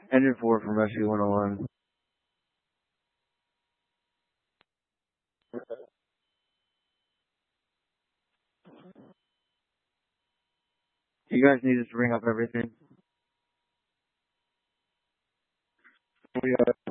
Engine 4 from SU 101. You guys need us to bring up everything.